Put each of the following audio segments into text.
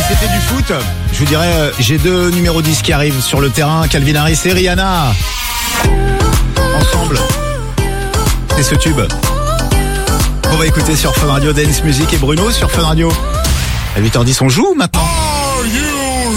c'était du foot, je vous dirais, j'ai deux numéros 10 qui arrivent sur le terrain, Calvin Harris et Rihanna. Ensemble. C'est ce tube. On va écouter sur Fun Radio Dance Music et Bruno sur Fun Radio. À 8h10, on joue maintenant. Are you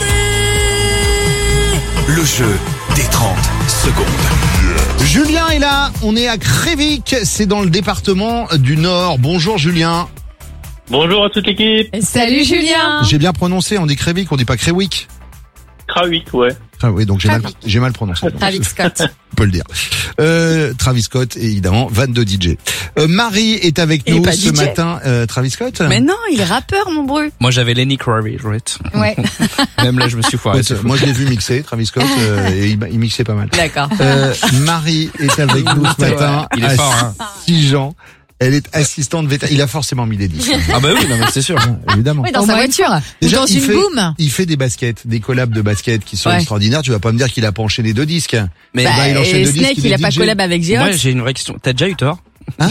ready? Le jeu des 30 secondes. Julien est là, on est à Crévic, c'est dans le département du Nord. Bonjour Julien. Bonjour à toute l'équipe. Salut Julien. J'ai bien prononcé, on dit Crévic, on dit pas Créwick. Krawick, ouais. Ah oui, donc j'ai mal prononcé. Travis Scott. On peut le dire. Travis Scott, évidemment, van de DJ. Marie est avec Il nous est pas ce DJ. matin. Travis Scott. Mais non, il est rappeur, mon bru. Moi, j'avais Lenny Kravitz. Ouais. Même là, je me suis foiré. Moi, je l'ai vu mixer, Travis Scott, et il mixait pas mal. D'accord. Marie est avec nous ce matin. Il est à fort, hein. 6 ans. Elle est assistante vétérinaire. Il a forcément mis des disques. Ah bah oui, non, mais c'est sûr. Évidemment. Oui, dans sa voiture. Ou Déjà, dans une boom. Il fait des baskets, des collabs de baskets qui sont Ouais. extraordinaires. Tu vas pas me dire qu'il a pas enchaîné 2 disques. Mais Bah, il enchaîne et deux disques, Snake, il il est a pas DJ. collab avec moi, Geoff. j'ai une vraie question. T'as déjà eu tort? Hein?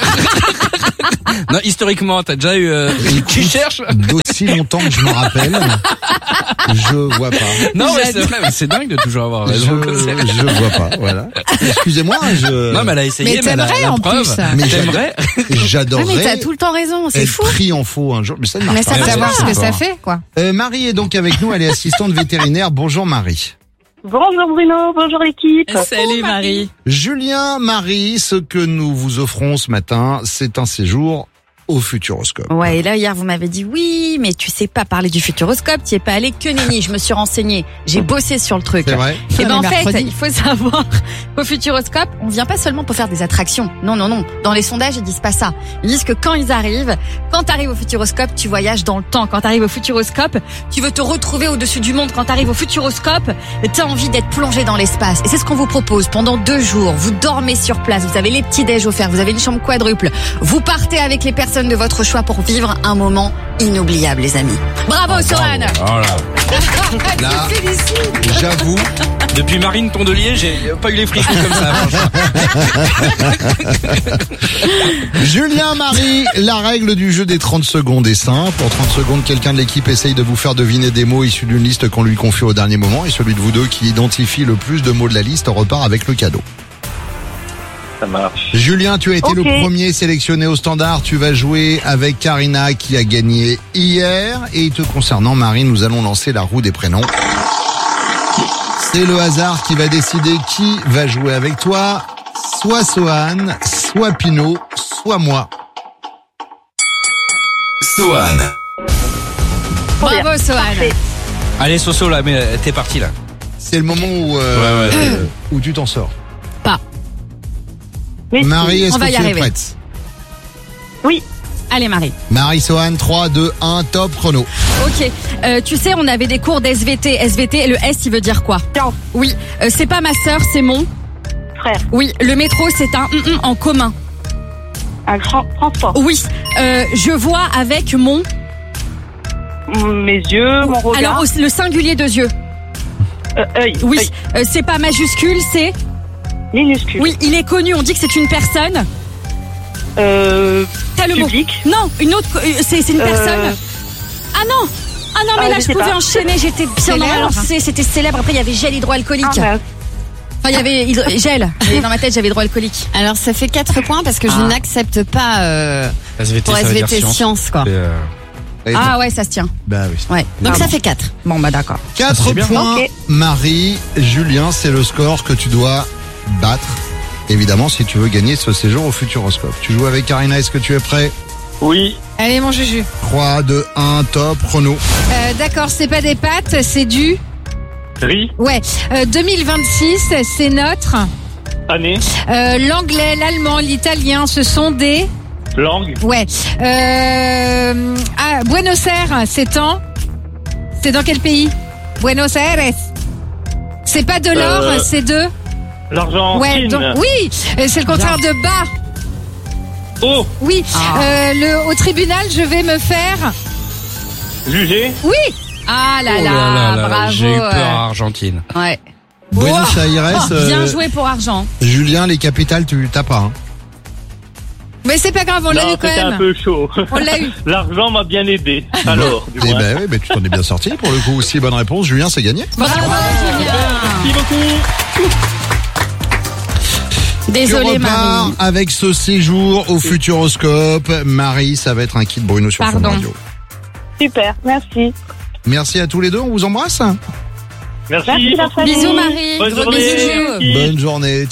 Non, historiquement, t'as déjà eu... Tu cherches? D'aussi longtemps que je me rappelle, je vois pas. Non, ouais, c'est vrai, mais c'est dingue de toujours avoir raison. Je vois pas, voilà. Excusez-moi, Non, mais elle a essayé, Mais mais elle a t'aimerais, la en preuve. plus. Mais T'aimerais? j'adorerais Ouais, mais t'as tout le temps raison, c'est être fou. pris en faux un jour, mais ça ne marche Mais pas. ça, Ouais, savoir c'est ce que fort. ça fait, quoi. Marie est donc avec nous, elle est assistante vétérinaire. Bonjour Marie. Bonjour Bruno, bonjour l'équipe. Salut Marie. Julien, Marie, ce que nous vous offrons ce matin, c'est un séjour au Futuroscope. Ouais, et là, hier, vous m'avez dit, oui, mais tu sais pas parler du Futuroscope, tu y es pas allé que nenni. Je me suis renseignée. J'ai bossé sur le truc. C'est vrai? Et ben, en On est fait, mercredi. il faut savoir qu'au Futuroscope, on vient pas seulement pour faire des attractions. Non, non, non. Dans les sondages, ils disent pas ça. Ils disent que quand ils arrivent, quand t'arrives au Futuroscope, tu voyages dans le temps. Quand t'arrives au Futuroscope, tu veux te retrouver au-dessus du monde. Quand t'arrives au Futuroscope, t'as envie d'être plongé dans l'espace. Et c'est ce qu'on vous propose pendant 2 jours. Vous dormez sur place. Vous avez les petits déj offerts. Vous avez une chambre quadruple. Vous partez avec les personnes de votre choix pour vivre un moment inoubliable, les amis. Bravo, Sohan. Oh là. Là, j'avoue, Depuis Marine Tondelier, j'ai pas eu les frissons comme ça, franchement. Julien, Marie, la règle du jeu des 30 secondes est simple. En 30 secondes, quelqu'un de l'équipe essaye de vous faire deviner des mots issus d'une liste qu'on lui confie au dernier moment, et celui de vous deux qui identifie le plus de mots de la liste repart avec le cadeau. Ça marche. Julien, tu as été Ok. le premier sélectionné au standard. Tu vas jouer avec Karina qui a gagné hier. Et te concernant, Marie, nous allons lancer la roue des prénoms. C'est le hasard qui va décider qui va jouer avec toi. Soit Sohan, soit Pinot, soit moi. Sohan. Bravo, Sohan. Allez, Soso, là, mais t'es parti, là. C'est le moment où, où tu t'en sors. Pas. Mais Marie, est-ce On va que y tu es arriver. prête? Oui, Allez, Marie. Marie, Sohan, 3, 2, 1, top chrono. Ok. Tu sais, on avait des cours d'SVT. SVT, le S, il veut dire quoi? Tiens. Oui. C'est pas ma sœur, c'est mon. frère, Oui. Le métro, c'est un en commun. un grand transport. Oui. Je vois avec mon. Mes yeux, mon regard, Alors, le singulier de yeux. œil, Oui. œil, C'est pas majuscule, c'est. minuscule. Oui. Il est connu. On dit que c'est une personne. T'as le Public. mot. Non, une autre. C'est une personne. Ah non. Ah non, mais Ah, là, je je sais pouvais pas. enchaîner. J'étais bien dans ma lancée. C'était célèbre. Après, il y avait gel hydroalcoolique. Ah, mince. Enfin, il y avait gel. Et dans ma tête, j'avais hydroalcoolique. Alors ça fait 4 points parce que je n'accepte pas SVT, pour ça veut dire SVT science. science quoi. Et, Ah ouais, ça se tient. Bah oui. Ouais. Donc ça fait 4. Bon, bah d'accord. 4 C'est bien. points, Ok. Marie. Julien, c'est le score que tu dois battre. Évidemment, si tu veux gagner ce séjour au Futuroscope. Tu joues avec Karina, est-ce que tu es prêt? Oui, Allez mon Juju. 3, 2, 1, top chrono. D'accord, c'est pas des pâtes, c'est du... riz, Ouais. 2026, c'est notre... année, L'anglais, l'allemand, l'italien, ce sont des... langue, Ouais. Buenos Aires, c'est en... C'est dans quel pays? Buenos Aires. C'est pas de l'or, c'est de... l'argent, Ouais, donc, oui, c'est le contraire de bas. oh, Oui, au tribunal, je vais me faire... juger, Oui. Ah là Oh là, là là, bravo. j'ai eu peur à Argentine. Ouais. Buenos Aires, Bien joué pour argent. Julien, les capitales, tu t'as pas. Hein. Mais c'est pas grave, on l'a Non, eu quand c'était un même. peu chaud. On l'a eu. L'argent m'a bien aidé. Alors, du Eh moins. ben oui, mais tu t'en es bien sorti pour le coup. Si bonne réponse, Julien, c'est gagné. Bravo, Julien. Merci beaucoup. Désolée, Tu repars Marie. avec ce séjour au Futuroscope. Marie, ça va être un kit Bruno sur Fun Pardon. Radio. Super, merci. Merci à tous les deux, on vous embrasse. Merci. Merci la famille. Bisous, Marie. Bonne Gros journée. bisous. Merci. Bonne journée.